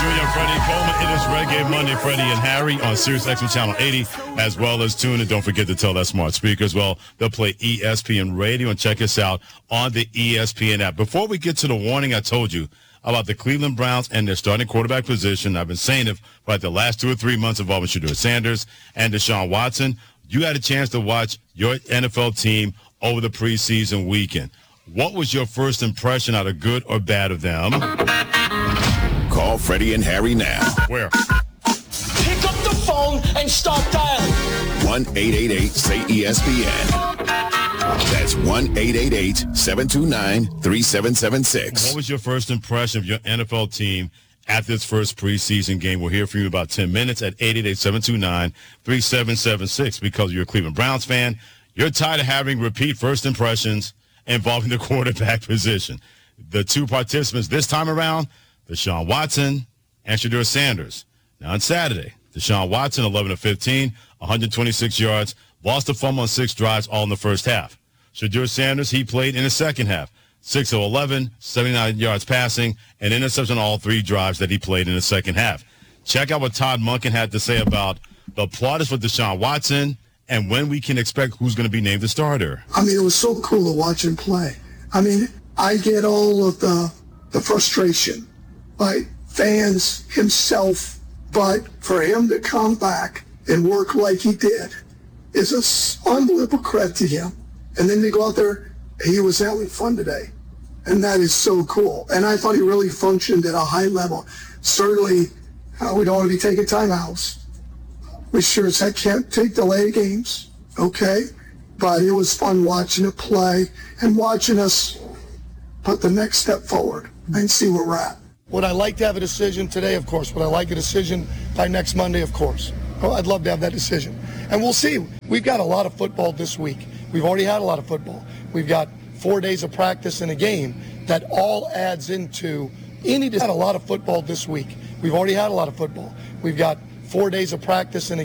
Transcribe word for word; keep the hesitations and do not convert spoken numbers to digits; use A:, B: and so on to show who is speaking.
A: Junior Freddie Coleman. It is Reggae Monday, Freddie and Harry on Sirius X M Channel eighty, as well as tune in. Don't forget to tell that smart speaker as well. They'll play E S P N Radio and check us out on the E S P N app. Before we get to the warning I told you about the Cleveland Browns and their starting quarterback position, I've been saying it for like the last two or three months involving Shedeur Sanders and Deshaun Watson. You had a chance to watch your N F L team over the preseason weekend. What was your first impression, either good or bad, of them?
B: Call Freddie and Harry now.
A: Where?
C: Pick up the phone and start dialing.
B: one eight eight eight say E S P N. That's one eight eight eight seven two nine three seven seven six.
A: What was your first impression of your N F L team at this first preseason game? We'll hear from you in about ten minutes at eight eight eight seven two nine three seven seven six. Because you're a Cleveland Browns fan, you're tired of having repeat first impressions involving the quarterback position. The two participants this time around, Deshaun Watson and Shedeur Sanders. Now on Saturday, Deshaun Watson, eleven of fifteen, one hundred twenty-six yards, lost a fumble on six drives, all in the first half. Shedeur Sanders, he played in the second half, six of eleven, seventy-nine yards passing, and interception on all three drives that he played in the second half. Check out what Todd Monken had to say about the plaudits for Deshaun Watson and when we can expect who's going to be named the starter.
D: I mean, it was so cool to watch him play. I mean, I get all of the the frustration by fans, himself, but for him to come back and work like he did is an unbelievable credit to him. And then to go out there, he was having fun today. And that is so cool. And I thought he really functioned at a high level. Certainly, uh, we don't want to be taking timeouts. We sure as heck can't take delayed games, okay? But it was fun watching it play and watching us put the next step forward and see where we're at. Would I like to have a decision today? Of course. Would I like a decision by next Monday? Of course. Well, I'd love to have that decision. And we'll see. We've got a lot of football this week. We've already had a lot of football. We've got four days of practice in a game that all adds into any. Had a lot of football this week. We've already had a lot of football. We've got four days of practice in a